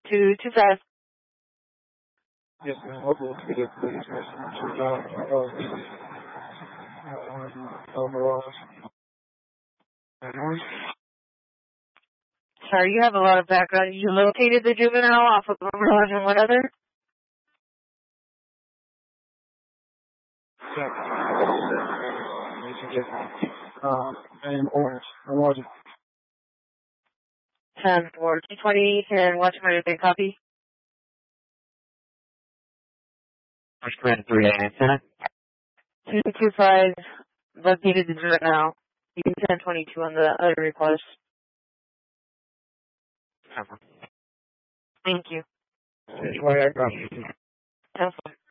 225. Yes, ma'am. What will be the police Mirage? Sorry, you have a lot of background. You located the juvenile off of Mirage and what other? Yeah. And orange. I'm watching. 10 for 220 and watch my big copy. First command 3 225 located the juvenile. You can 1022 on the other request. Thank you. 10 4.